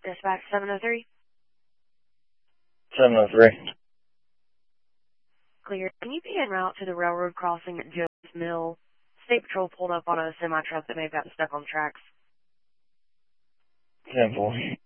Dispatch 703. 703. Clear. Can you be en route to the railroad crossing at Joe's Mill? State Patrol pulled up on a semi-truck that may have gotten stuck on tracks. 10-4.